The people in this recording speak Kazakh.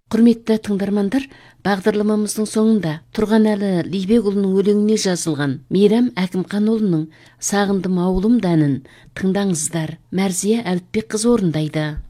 Құрметті тыңдармандар, бағдарламамыздың соңында Тұрғанәлі Лейбекұлының өлеңіне жазылған Мейрам Әкімханұлының «Сағындым ауылым» әнін тыңдаңыздар. Мәрзия Әліпбекқызы орындайды.